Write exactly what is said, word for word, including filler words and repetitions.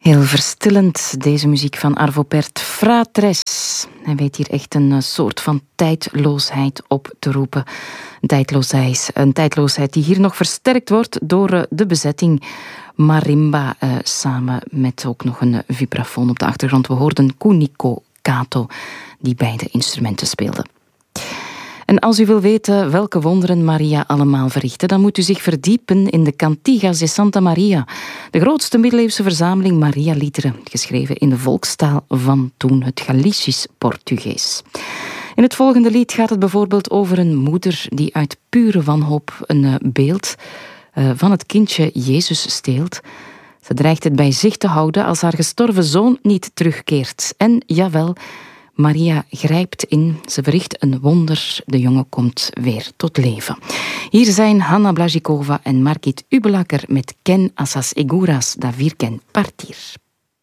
Heel verstillend, deze muziek van Arvo Pärt. Fratres. Hij weet hier echt een soort van tijdloosheid op te roepen. Een tijdloosheid, een tijdloosheid die hier nog versterkt wordt door de bezetting. Marimba, eh, samen met ook nog een vibrafoon op de achtergrond. We hoorden Kuniko Kato, die beide instrumenten speelde. En als u wil weten welke wonderen Maria allemaal verrichtte, dan moet u zich verdiepen in de Cantigas de Santa Maria, de grootste middeleeuwse verzameling Maria-liederen, geschreven in de volkstaal van toen, het Galicisch-Portugees. In het volgende lied gaat het bijvoorbeeld over een moeder die uit pure wanhoop een beeld uh, van het kindje Jezus steelt. Ze dreigt het bij zich te houden als haar gestorven zoon niet terugkeert. En jawel, Maria grijpt in, ze verricht een wonder, de jongen komt weer tot leven. Hier zijn Hanna Blazikova en Margit Ubelaker met Ken asas eguras da virgen partir.